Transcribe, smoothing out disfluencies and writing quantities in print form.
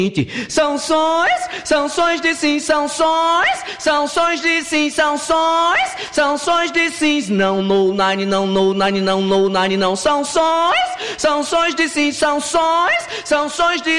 São sons de sim, são sons de sim, são sons de sims. Não, no, nine, não, no, nine, não, no, nine, não. São sons de sim, são sons de